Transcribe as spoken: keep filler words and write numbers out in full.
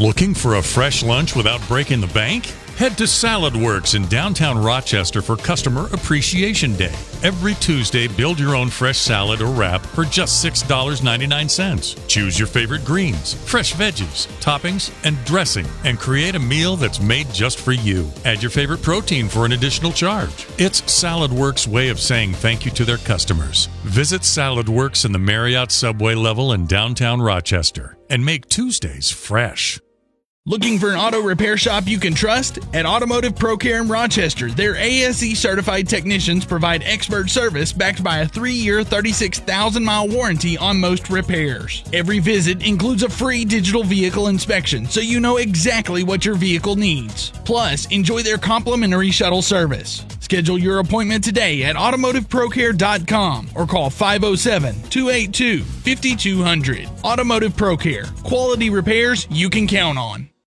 Looking for a fresh lunch without breaking the bank? Head to Salad Works in downtown Rochester for Customer Appreciation Day. Every Tuesday, build your own fresh salad or wrap for just six dollars and ninety-nine cents. Choose your favorite greens, fresh veggies, toppings, and dressing, and create a meal that's made just for you. Add your favorite protein for an additional charge. It's Salad Works' way of saying thank you to their customers. Visit Salad Works in the Marriott Subway level in downtown Rochester and make Tuesdays fresh. Looking for an auto repair shop you can trust? At Automotive Pro Care in Rochester, their A S E certified technicians provide expert service backed by a three-year, thirty-six thousand mile warranty on most repairs. Every visit includes a free digital vehicle inspection, so you know exactly what your vehicle needs. Plus, enjoy their complimentary shuttle service. Schedule your appointment today at automotive pro care dot com or call five oh seven, two eight two, five two zero zero. Automotive Pro Care. Quality repairs you can count on.